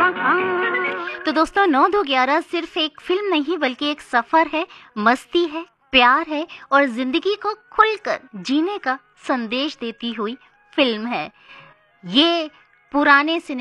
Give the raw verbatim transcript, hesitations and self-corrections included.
तो दोस्तों नौ दो ग्यारह सिर्फ एक फिल्म नहीं बल्कि एक सफर है, मस्ती है, प्यार है और जिंदगी को खुलकर जीने का संदेश देती हुई फिल्म है। ये पुराने सिने